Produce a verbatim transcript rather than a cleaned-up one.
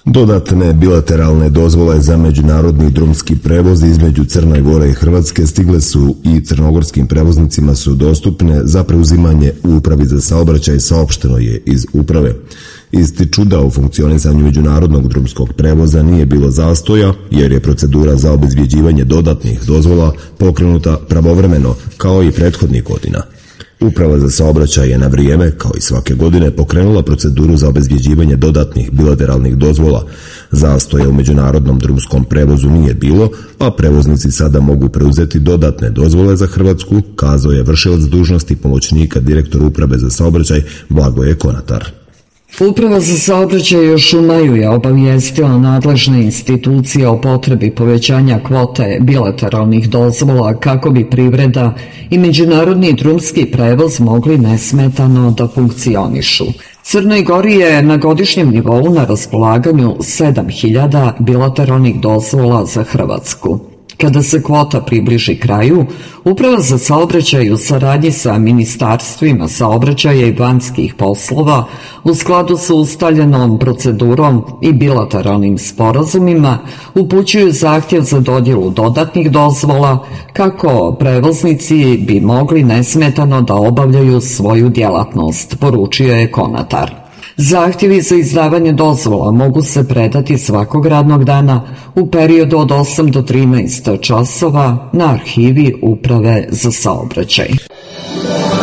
Dodatne bilateralne dozvole za međunarodni drumski prevoz između Crne Gore i Hrvatske stigle su i crnogorskim prevoznicima su dostupne za preuzimanje u Upravi za saobraćaj, saopšteno je iz uprave. Ističu da u funkcionisanju međunarodnog drumskog prevoza nije bilo zastoja, jer je procedura za obezbjeđivanje dodatnih dozvola pokrenuta pravovremeno, kao i prethodnih godina. Uprava za saobraćaj je na vrijeme, kao i svake godine, pokrenula proceduru za obezbjeđivanje dodatnih bilateralnih dozvola. Zastoja u međunarodnom drumskom prevozu nije bilo, a prevoznici sada mogu preuzeti dodatne dozvole za Hrvatsku, kazao je vršilac dužnosti pomoćnika direktora Uprave za saobraćaj Blagoje Konatar. Uprava za saobraćaj još u maju je obavijestila nadležne institucije o potrebi povećanja kvote bilateralnih dozvola kako bi privreda i međunarodni drumski prevoz mogli nesmetano da funkcionišu. Crnoj Gori je na godišnjem nivou na raspolaganju sedam hiljada bilateralnih dozvola za Hrvatsku. Kada se kvota približi kraju, Uprava za saobraćaj u saradnji sa ministarstvima saobraćaja i vanjskih poslova u skladu sa ustaljenom procedurom i bilateralnim sporazumima upućuju zahtjev za dodjelu dodatnih dozvola kako prevoznici bi mogli nesmetano da obavljaju svoju djelatnost, poručio je Konatar. Zahtjevi za izdavanje dozvola mogu se predati svakog radnog dana u periodu od osam do trinaest časova na arhivi Uprave za saobraćaj.